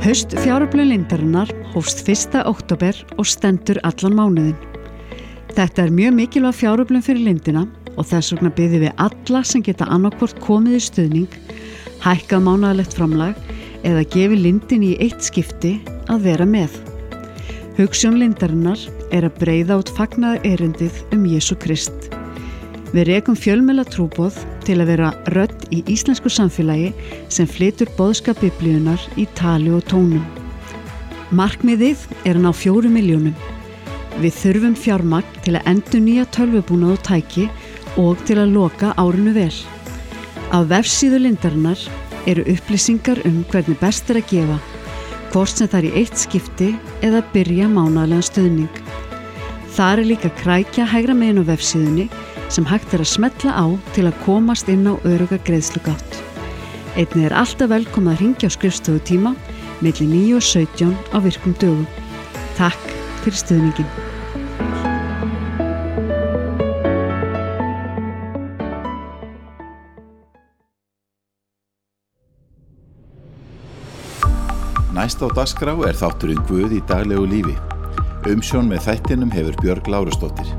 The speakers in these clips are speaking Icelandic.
Haust fjáröflun lindarinnar hófst 1. október og stendur allan mánuðinn. Þetta mjög mikilvæg fjáröflun fyrir lindina og þess vegna biðjum við alla sem geta annaðhvort komið í stuðning, hækkað mánaðarlegt framlag eða gefið lindin í eitt skipti að vera með. Hugsjón lindarinnar að breiða út fagnaðarerindið Jesú Krist. Við rekum fjölmiðla trúboð til að vera rödd í íslensku samfélagi sem flytur boðskap Biblíunnar í tali og tónum. Markmiðið að ná 4 milljónum. Við þurfum fjármagn til að endurnýja tölvubúnað og tæki og til að loka árinu vel. Á vefsíðu lindarinnar upplýsingar hvernig best að gefa, hvort sem það í eitt skipti eða byrja mánaðarlegan stuðning. Þar líka krækja hægra megin á vefsíðunni sem hægt að smetla á til að komast inn á örugga greiðslugátt. Einnig alltaf velkomið að hringja á skrifstofutíma milli 9 og 17 á virkum dögum. Takk fyrir stuðningin. Næst á dagskrá þátturinn Guð í daglegu lífi. Umsjón með þættinum hefur Björg Lárusdóttir.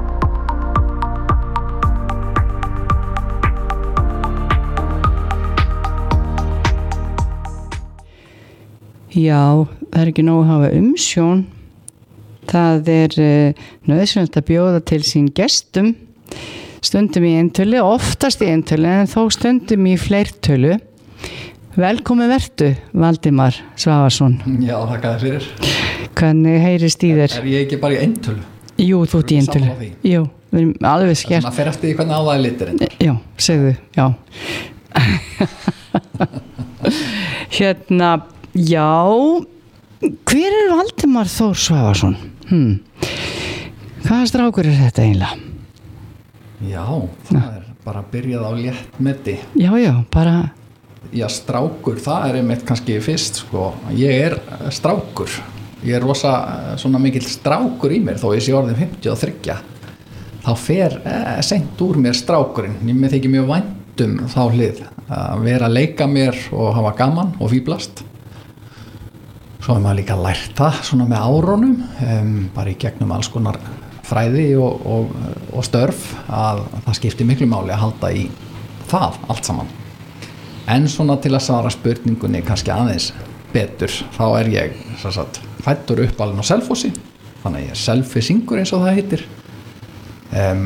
Já, það ekki nóg að hafa umsjón. Það nauðsynlegt að bjóða til sín gestum, stundum í eintölu, oftast í eintölu, en þó stundum í fleirtölu. Velkomin vertu, Valdimar Svavarsson. Já, þakka þér fyrir. Hvernig heyrist í þér? Ég ekki bara í eintölu? Jú, þú ert í eintölu. Jú, við erum alveg skert. Það fer eftir því hvernig á það liturinn. Já, segðu, já. Já, hver Valdimar Þór Svavarsson? Hvaða strákur þetta eiginlega? Já, það bara byrjað á léttmeti. Já, bara... Já, strákur, það einmitt kannski fyrst, sko. Ég strákur. Ég rosa svona mikill strákur í mér, þó ég sé orðin 53. Þá fer seint úr mér strákurinn. Mér þykir mjög vænt þá hlið. Að vera að leika mér og hafa gaman og fíblast. Svo maður líka lært það svona með árunum, bara í gegnum alls konar fræði og störf, að það skiptir miklu máli að halda í það allt saman. En svona til að svara spurningunni kannski aðeins betur, þá ég fæddur uppalinn á Selfossi, þannig að ég selfisingur eins og það heitir.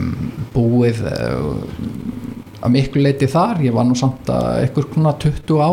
Búið að miklu leyti þar, ég var nú samt að einhver 20 ár